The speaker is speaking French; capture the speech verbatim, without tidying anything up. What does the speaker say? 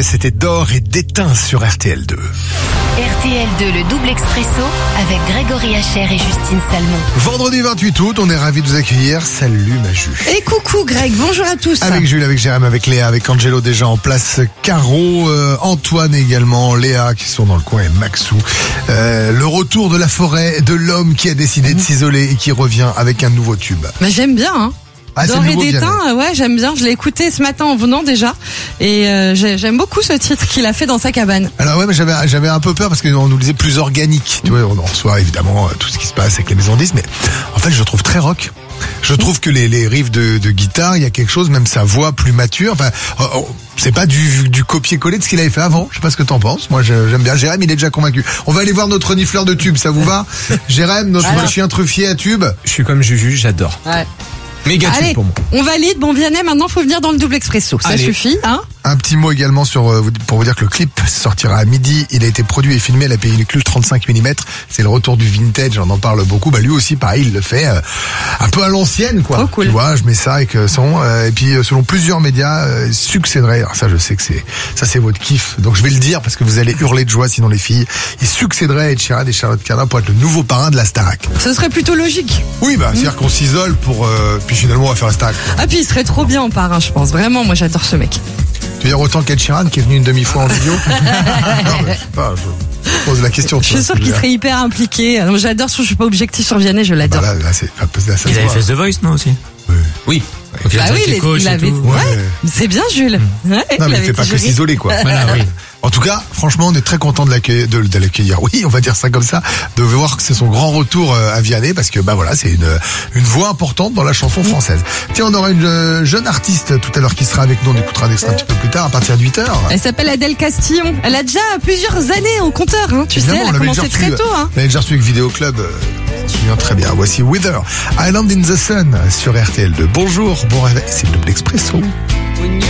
C'était, c'était d'or et d'étain sur R T L deux. R T L deux, le double expresso avec Grégory Hacher et Justine Salmon. Vendredi vingt-huit août, on est ravis de vous accueillir. Salut ma Ju. Et coucou Greg, bonjour à tous. Avec Jules, avec Jérôme, avec Léa, avec Angelo déjà en place, Caro, euh, Antoine également, Léa qui sont dans le coin et Maxou. Euh, le retour de la forêt, de l'homme qui a décidé de s'isoler et qui revient avec un nouveau tube. Bah, j'aime bien, hein. Ah, c'est D'or le et nouveau d'étain, Vianney. ouais, j'aime bien. Je l'ai écouté ce matin en venant déjà, et euh, j'ai- j'aime beaucoup ce titre qu'il a fait dans sa cabane. Alors ouais, mais j'avais j'avais un peu peur parce qu'on nous disait plus organique. Tu vois, on en reçoit évidemment euh, tout ce qui se passe avec les maisons disques, mais en fait, je le trouve très rock. Je trouve que les, les riffs de, de guitare, il y a quelque chose, même sa voix plus mature. Enfin, oh, oh, c'est pas du, du copier-coller de ce qu'il avait fait avant. Je sais pas ce que t'en penses. Moi, je- j'aime bien. Jérém, il est déjà convaincu. On va aller voir notre renifleur de tubes. Ça vous va, Jérém, notre Alors. chien truffier à tubes. Je suis comme Juju, j'adore. Ouais. Méga tube Allez, pour moi. on valide. Bon, Vianney, maintenant, faut venir dans le double expresso. Ça Allez. suffit, hein. Un petit mot également sur euh, vous- pour vous dire que le clip sortira à midi. Il a été produit et filmé à la pellicule trente-cinq millimètres. C'est le retour du vintage, on en parle beaucoup. Bah lui aussi, pareil, il le fait euh, un peu à l'ancienne, quoi. Trop cool. Tu vois, je mets ça avec euh, son. euh, et puis euh, selon plusieurs médias, euh, il succéderait. Alors ça, je sais que c'est ça, c'est votre kiff. Donc je vais le dire parce que vous allez hurler de joie, sinon les filles. Il succéderait à Ed Sheeran et Charlotte Cardin pour être le nouveau parrain de la Starac. Ce serait plutôt logique. Oui, bah c'est-à-dire qu'on s'isole pour. Euh, puis finalement, on va faire la Starac. Ah, puis il serait trop bien en parrain, je pense. Vraiment, moi, j'adore ce mec. Tu veux dire autant qu'Ed Sheeran qui est venu une demi-fois en vidéo? Non, mais je sais pas. Je pose la question. Je suis sûr qu'il serait hyper impliqué. Alors, j'adore, je suis pas objectif sur Vianney, je Bah l'adore. là, là, c'est, là, ça se Il avait voit. fait The Voice, non, aussi? Oui. Oui. Donc, il a Bah déjà oui, été il, coach il et avait. tout. Ouais. Ouais. C'est bien, Jules. Ouais, Non, mais il avait fait pas été que jury. s'isoler, quoi. Voilà, oui. En tout cas, franchement, on est très content de l'accueillir, de, de l'accueillir. Oui, on va dire ça comme ça, de voir que c'est son grand retour euh, à Vianney, parce que bah voilà, c'est une une voix importante dans la chanson française. Tiens, on aura une euh, jeune artiste tout à l'heure qui sera avec nous. On écoutera un extrait un petit peu plus tard, à partir de huit heures. Elle s'appelle Adèle Castillon. Elle a déjà plusieurs années au compteur, hein. Tu sais, Évidemment, elle on a l'avait commencé déjà très reçu, tôt, hein. On l'avait déjà reçu avec Vidéo Club. euh, On se souvient très bien. Voici Wither, Island in the Sun sur R T L deux. Bonjour, bon réveil, c'est le double expresso. When you're